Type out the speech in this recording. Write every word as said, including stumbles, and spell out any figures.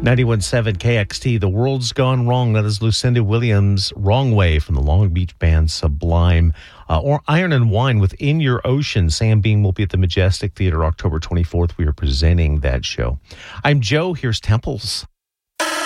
ninety-one point seven K X T, The World's Gone Wrong. That is Lucinda Williams' Wrong Way from the Long Beach band Sublime. Uh, or Iron and Wine with In Your Ocean. Sam Beam will be at the Majestic Theater October twenty-fourth. We are presenting that show. I'm Joe. Here's Temples.